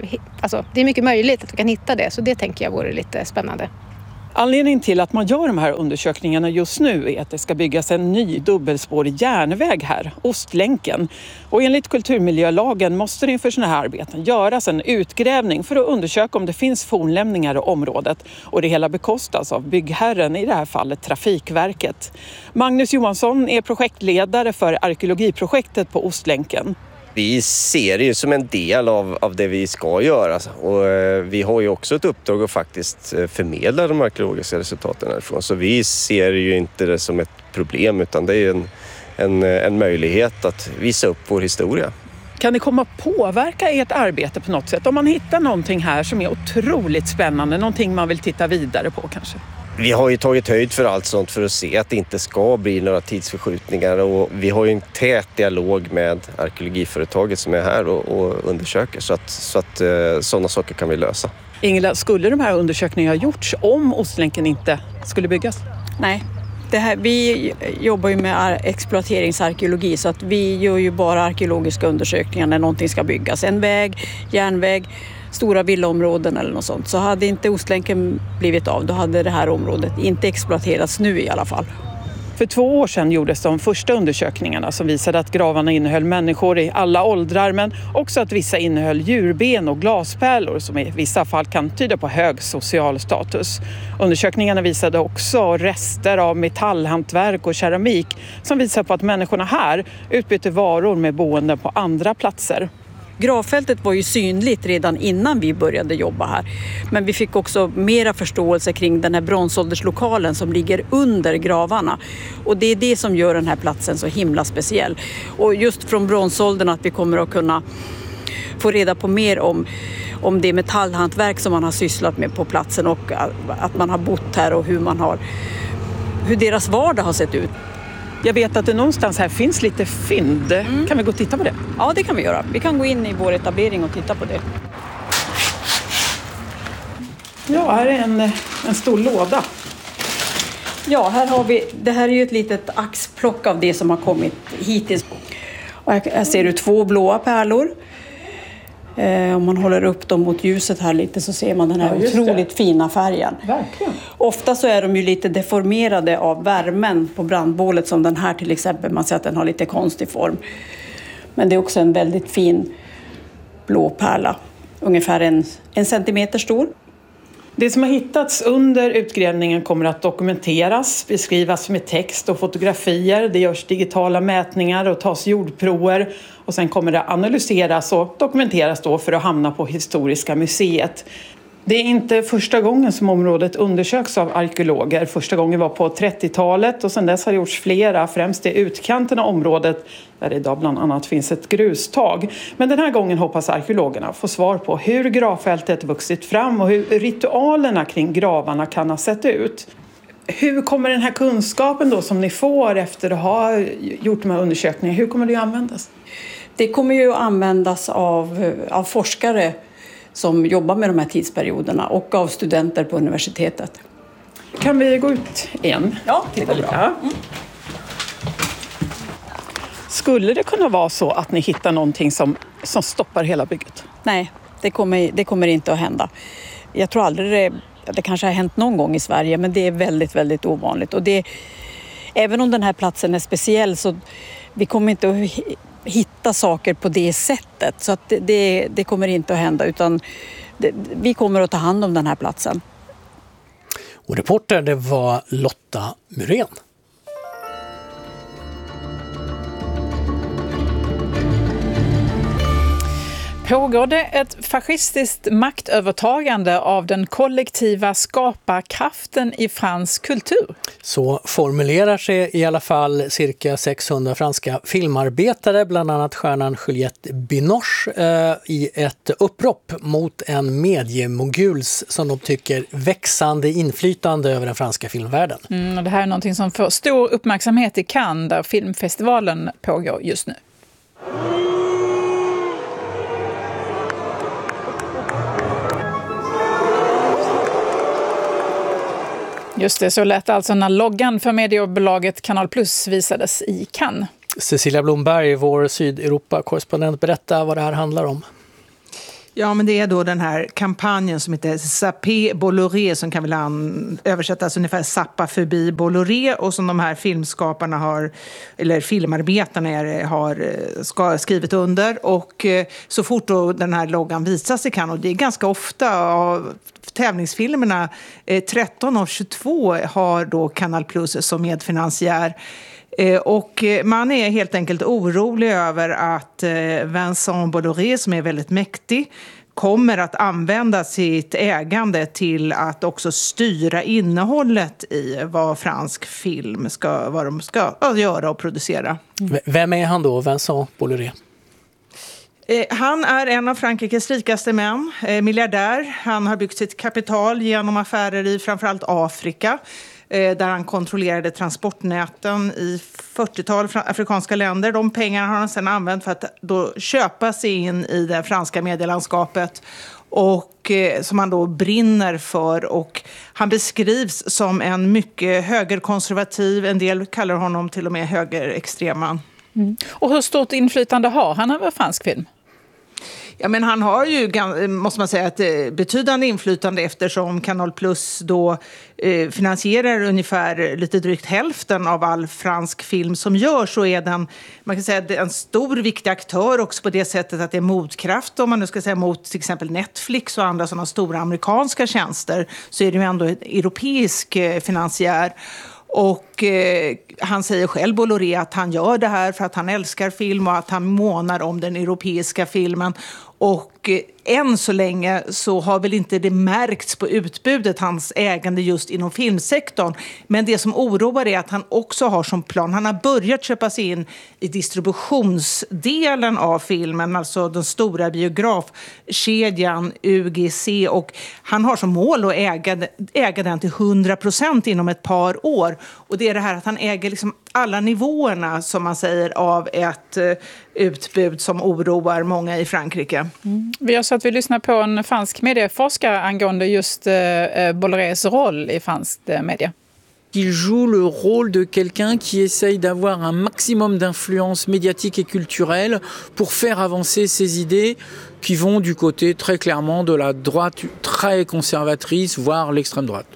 är mycket möjligt att vi kan hitta det, så det tänker jag vore lite spännande. Anledningen till att man gör de här undersökningarna just nu är att det ska byggas en ny dubbelspårig järnväg här, Ostlänken. Och enligt kulturmiljölagen måste det inför sådana här arbeten göras en utgrävning för att undersöka om det finns fornlämningar i området. Och det hela bekostas av byggherren, i det här fallet Trafikverket. Magnus Johansson är projektledare för arkeologiprojektet på Ostlänken. Vi ser det ju som en del av det vi ska göra, och vi har ju också ett uppdrag att faktiskt förmedla de arkeologiska resultaten härifrån. Så vi ser ju inte det som ett problem, utan det är en möjlighet att visa upp vår historia. Kan det komma att påverka ert arbete på något sätt? Om man hittar någonting här som är otroligt spännande, någonting man vill titta vidare på kanske? Vi har ju tagit höjd för allt sånt för att se att det inte ska bli några tidsförskjutningar, och vi har ju en tät dialog med arkeologiföretaget som är här och undersöker, så att sådana saker kan vi lösa. Ingela, skulle de här undersökningarna ha gjorts om Ostlänken inte skulle byggas? Nej. Vi jobbar ju med exploateringsarkeologi, så att vi gör ju bara arkeologiska undersökningar när någonting ska byggas. En väg, järnväg, stora villaområden eller något sånt. Så hade inte Ostlänken blivit av, då hade det här området inte exploaterats nu i alla fall. För 2 år sedan gjordes de första undersökningarna som visade att gravarna innehöll människor i alla åldrar, men också att vissa innehöll djurben och glaspärlor som i vissa fall kan tyda på hög social status. Undersökningarna visade också rester av metallhantverk och keramik som visar på att människorna här utbytte varor med boende på andra platser. Gravfältet var ju synligt redan innan vi började jobba här. Men vi fick också mera förståelse kring den här bronsålderslokalen som ligger under gravarna. Och det är det som gör den här platsen så himla speciell. Och just från bronsåldern att vi kommer att kunna få reda på mer om det metallhantverk som man har sysslat med på platsen, och att man har bott här och hur deras vardag har sett ut. Jag vet att det någonstans här finns lite fynd. Kan vi gå och titta på det? Ja, det kan vi göra. Vi kan gå in i vår etablering och titta på det. Ja, här är en stor låda. Ja, här har vi, det här är ju ett litet axplock av det som har kommit hittills. Och här ser du 2 blåa pärlor. Om man håller upp dem mot ljuset här lite så ser man den här otroligt fina färgen. Verkligen. Ofta så är de ju lite deformerade av värmen på brandbålet, som den här till exempel. Man ser att den har lite konstig form. Men det är också en väldigt fin blå pärla. Ungefär en centimeter stor. Det som har hittats under utgrävningen kommer att dokumenteras, beskrivas med text och fotografier. Det görs digitala mätningar och tas jordprover. Och sen kommer det analyseras och dokumenteras då för att hamna på Historiska museet. Det är inte första gången som området undersöks av arkeologer. Första gången var på 30-talet och sedan dess har gjorts flera, främst i utkanten av området där det idag bland annat finns ett grustag. Men den här gången hoppas arkeologerna få svar på hur gravfältet vuxit fram och hur ritualerna kring gravarna kan ha sett ut. Hur kommer den här kunskapen då som ni får efter att ha gjort de här undersökningarna, hur kommer det att användas? Det kommer ju att användas av forskare som jobbar med de här tidsperioderna och av studenter på universitetet. Kan vi gå ut igen? Ja, det går bra. Skulle det kunna vara så att ni hittar någonting som stoppar hela bygget? Nej, det kommer inte att hända. Jag tror aldrig det kanske har hänt någon gång i Sverige, men det är väldigt, väldigt ovanligt. Och även om den här platsen är speciell så vi kommer inte att hitta saker på det sättet. Så att det kommer inte att hända, utan vi kommer att ta hand om den här platsen. Och reporter, det var Lotta Myrén. Pågår det ett fascistiskt maktövertagande av den kollektiva skaparkraften i fransk kultur? Så formulerar sig i alla fall cirka 600 franska filmarbetare, bland annat stjärnan Juliette Binoche, i ett upprop mot en mediemoguls som de tycker växande inflytande över den franska filmvärlden. Och det här är någonting som får stor uppmärksamhet i Cannes, där filmfestivalen pågår just nu. Just det, så lät alltså när loggan för mediebolaget Canal Plus visades i Cannes. Cecilia Blomberg, vår Sydeuropa-korrespondent, berättar vad det här handlar om. Ja, men det är då den här kampanjen som heter Sapé Bolloré, som kan väl översättas ungefär Sappa förbi Bolloré, och som de här filmskaparna har, eller filmarbetarna har skrivit under. Och så fort då den här loggan visas i Cannes, och det är ganska ofta av tävlingsfilmerna, 13 av 22 har då Canal Plus som medfinansiär. Och man är helt enkelt orolig över att Vincent Bolloré, som är väldigt mäktig, kommer att använda sitt ägande till att också styra innehållet i vad fransk film vad de ska göra och producera. Vem är han då, Vincent Bolloré? Han är en av Frankrikes rikaste män, miljardär. Han har byggt sitt kapital genom affärer i framförallt Afrika, där han kontrollerade transportnäten i 40-tal afrikanska länder. De pengarna har han sedan använt för att då köpa sig in i det franska medielandskapet, och som han då brinner för. Och han beskrivs som en mycket högerkonservativ, en del kallar honom till och med högerextrema. Och hur stort inflytande har han över fransk film? Ja, men han har ju, måste man säga, ett betydande inflytande, eftersom Canal Plus då finansierar ungefär lite drygt hälften av all fransk film som görs. Så är den, man kan säga, en stor viktig aktör också på det sättet att det är motkraft, om man nu ska säga, mot till exempel Netflix och andra sådana stora amerikanska tjänster, så är det ju ändå en europeisk finansiär. Och han säger själv, Bolloré, att han gör det här för att han älskar film och att han månar om den europeiska filmen. Och än så länge så har väl inte det märkts på utbudet, hans ägande just inom filmsektorn. Men det som oroar är att han också har som plan, han har börjat köpa sig in i distributionsdelen av filmen, alltså den stora biografkedjan UGC, och han har som mål att äga den till 100% inom ett par år. Och det är det här att han äger liksom alla nivåerna, som man säger, av ett utbud som oroar många i Frankrike. Vi gör så att vi lyssnar på en fransk medieforskare angående just Bollorés roll i fransk media. Il joue le rôle de quelqu'un qui essaye d'avoir un maximum d'influence médiatique et culturelle pour faire avancer ses idées qui vont du côté très clairement de la droite très conservatrice, voire l'extrême droite.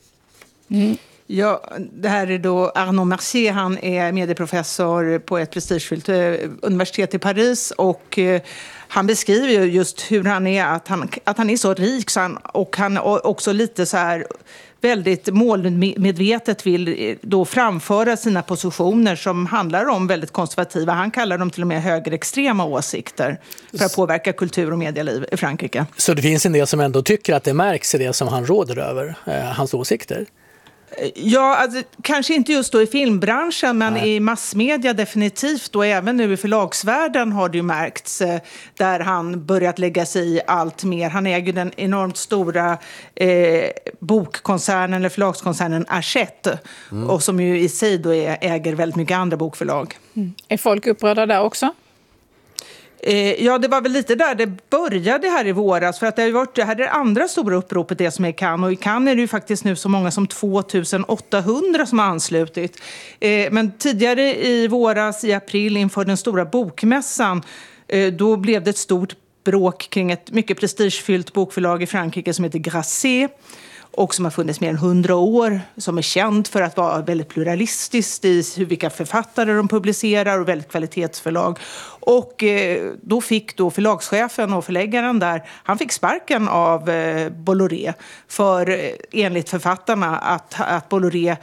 Ja, det här är då Arnaud Mercier, han är medieprofessor på ett prestigefyllt universitet i Paris, och han beskriver ju just hur han är, att han är så rik, och han också lite så här väldigt målmedvetet vill då framföra sina positioner som handlar om väldigt konservativa, han kallar dem till och med högerextrema åsikter, för att påverka kultur och medieliv i Frankrike. Så det finns en del som ändå tycker att det märks i det som han råder över, hans åsikter? Ja, alltså, kanske inte just då i filmbranschen, men i massmedia definitivt. Och även nu i förlagsvärlden har det ju märkts, där han börjat lägga sig i allt mer. Han äger den enormt stora bokkoncernen eller förlagskoncernen Hachette, och som ju i sig då äger väldigt mycket andra bokförlag. Är folk upprörda där också? Ja, det var väl lite där det började här i våras, för att det här är det andra stora uppropet, det som är Cannes, och i Cannes är det ju faktiskt nu så många som 2800 som har anslutit. Men tidigare i våras, i april, inför den stora bokmässan, då blev det ett stort bråk kring ett mycket prestigefyllt bokförlag i Frankrike som heter Grasset. och som har funnits mer än 100 år, som är känd för att vara väldigt pluralistiskt i vilka författare de publicerar och väldigt kvalitetsförlag. Och då fick förlagschefen och förläggaren där, han fick sparken av Bolloré för enligt författarna att Bolloré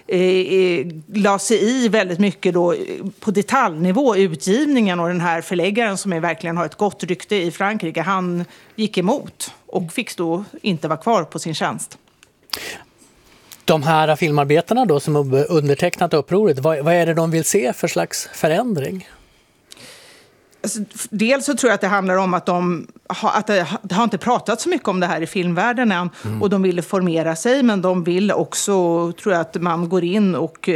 la sig i väldigt mycket då på detaljnivå utgivningen, och den här förläggaren som verkligen har ett gott rykte i Frankrike, han gick emot och fick då inte vara kvar på sin tjänst. De här filmarbetarna då som undertecknat upproret, vad är det de vill se för slags förändring? Alltså, dels så tror jag att det handlar om att det har inte pratat så mycket om det här i filmvärlden än, och de ville formera sig, men de vill också, tror jag, att man går in och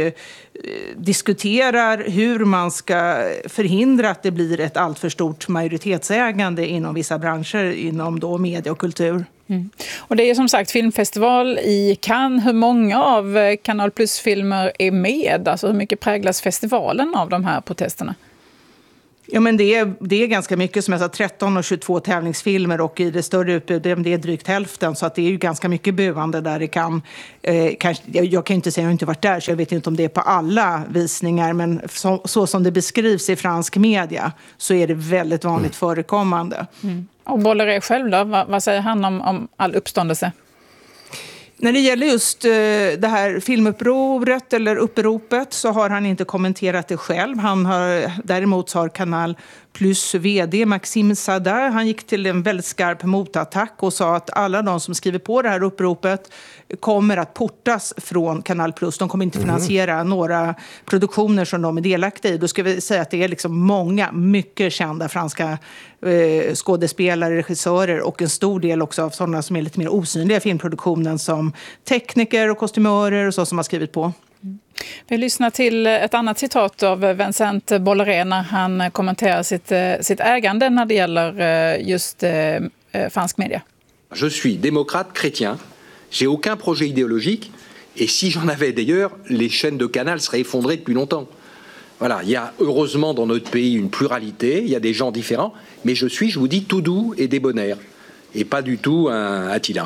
diskuterar hur man ska förhindra att det blir ett alltför stort majoritetsägande inom vissa branscher, inom då media och kultur. Mm. Och det är som sagt filmfestival i Cannes. Hur många av Canal Plus-filmer är med? Alltså hur mycket präglas festivalen av de här protesterna? Ja, men det är ganska mycket, som jag sa, 13 och 22 tävlingsfilmer, och i det större utbudet det är drygt hälften, så att det är ju ganska mycket buande där det kan. Jag kan inte säga, jag har inte varit där, så jag vet inte om det är på alla visningar, men så som det beskrivs i fransk media så är det väldigt vanligt förekommande. Mm. Och Bolloré själv då, vad säger han om all uppståndelse? När det gäller just det här filmupproret eller uppropet så har han inte kommenterat det själv. Däremot har Canal Plus vd Maxime Sada, han gick till en väldigt skarp motattack och sa att alla de som skriver på det här uppropet kommer att portas från Canal Plus. De kommer inte finansiera några produktioner som de är delaktiga i. Då ska vi säga att det är liksom många mycket kända franska skådespelare, regissörer och en stor del också av sådana som är lite mer osynliga i filmproduktionen, som tekniker och kostymörer och så, som har skrivit på. Vi lyssnar till ett annat citat av Vincent Bolloré när han kommenterar sitt ägande när det gäller just fransk media. Je suis démocrate chrétien. J'ai aucun projet idéologique. Et si j'en avais d'ailleurs, les chaînes de Canal seraient effondrées depuis longtemps. Voilà, il y a heureusement dans notre pays une pluralité, il y a des gens différents, mais je vous dis, tout doux et débonnaire. Et pas du tout un Attila.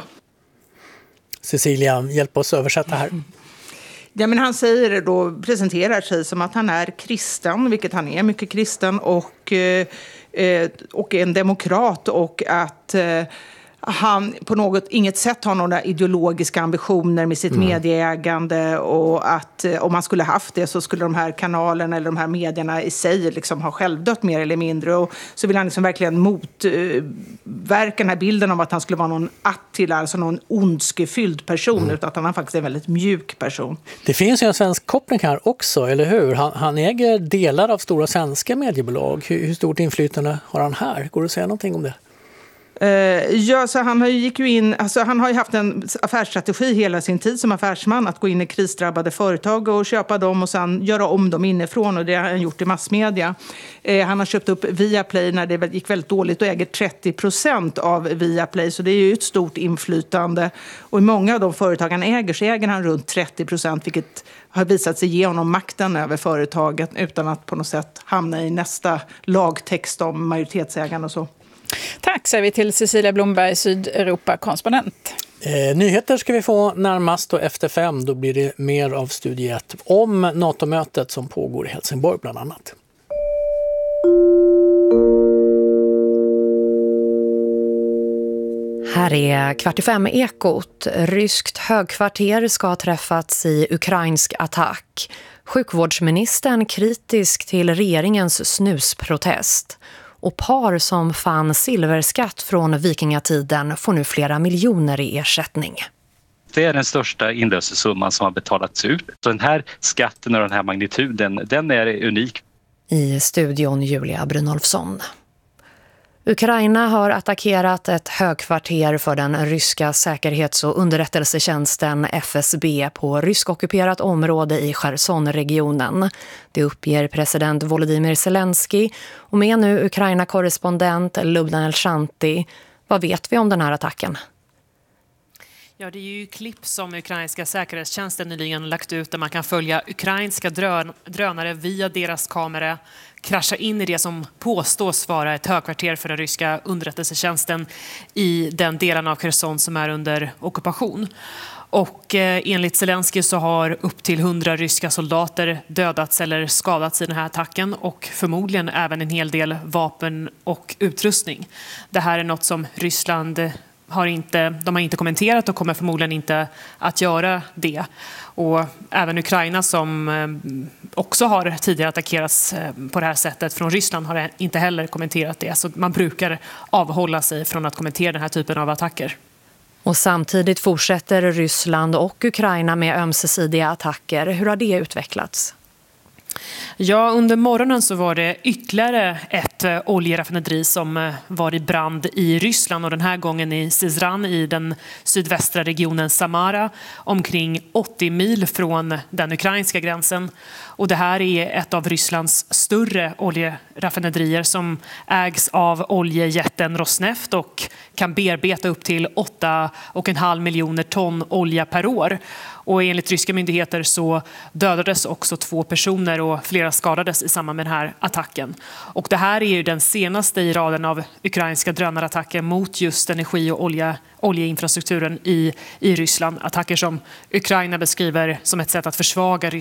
Cecilia, hjälp oss översätta här. Ja, men han presenterar sig som att han är kristen, vilket han är, mycket kristen, och en demokrat, och att han på inget sätt har några ideologiska ambitioner med sitt medieägande, och att om man skulle haft det så skulle de här kanalerna eller de här medierna i sig liksom ha självdött mer eller mindre. Och så vill han liksom verkligen motverka den här bilden av att han skulle vara någon Attila, alltså någon ondskefylld person, utan att han faktiskt är en väldigt mjuk person. Det finns ju en svensk koppling här också, eller hur? Han äger delar av stora svenska mediebolag. Hur stort inflytande har han här? Går det att säga någonting om det? Ja, så han har ju haft en affärsstrategi hela sin tid som affärsman, att gå in i krisdrabbade företag och köpa dem och sen göra om dem inifrån, och det har han gjort i massmedia. Han har köpt upp Viaplay när det gick väldigt dåligt och äger 30% av Viaplay, så det är ju ett stort inflytande, och i många av de företag han äger så äger han runt 30%, vilket har visat sig ge honom makten över företaget utan att på något sätt hamna i nästa lagtext om majoritetsägande och så. Tack säger vi till Cecilia Blomberg, Sydeuropa-korrespondent. Nyheter ska vi få närmast, och efter 5 då blir det mer av Studie 1 om NATO-mötet som pågår i Helsingborg bland annat. Här är 4:45-ekot. Ryskt högkvarter ska ha träffats i ukrainsk attack. Sjukvårdsministern kritisk till regeringens snusprotest. Och par som fann silverskatt från vikingatiden får nu flera miljoner i ersättning. Det är den största inlösensumman som har betalats ut. Så den här skatten och den här magnituden, den är unik. I studion Julia Brynolfsson. Ukraina har attackerat ett högkvarter för den ryska säkerhets- och underrättelsetjänsten FSB på ryskockuperat område i Chersonregionen. Det uppger president Volodymyr Zelensky, och med nu Ukraina-korrespondent Lubna Elshanti. Vad vet vi om den här attacken? Ja, det är ju klipp som ukrainska säkerhetstjänsten nyligen lagt ut där man kan följa ukrainska drönare via deras kamera krascha in i det som påstås vara ett högkvarter för den ryska underrättelsetjänsten i den delen av Kherson som är under ockupation. Och enligt Zelensky så har upp till 100 ryska soldater dödats eller skadats i den här attacken och förmodligen även en hel del vapen och utrustning. Det här är något som Ryssland har inte kommenterat och kommer förmodligen inte att göra det. Och även Ukraina som också har tidigare attackerats på det här sättet från Ryssland har inte heller kommenterat det. Så man brukar avhålla sig från att kommentera den här typen av attacker. Och samtidigt fortsätter Ryssland och Ukraina med ömsesidiga attacker. Hur har det utvecklats? Ja, under morgonen så var det ytterligare ett oljeraffinaderi som var i brand i Ryssland och den här gången i Syzran i den sydvästra regionen Samara omkring 80 mil från den ukrainska gränsen. Och det här är ett av Rysslands större oljeraffinaderier som ägs av oljejätten Rosneft och kan bearbeta upp till 8,5 miljoner ton olja per år. Och enligt ryska myndigheter så dödades också 2 personer och flera skadades i samband med den här attacken. Och det här är ju den senaste i raden av ukrainska drönarattacker mot just energi- och oljeinfrastrukturen i Ryssland. Attacker som Ukraina beskriver som ett sätt att försvaga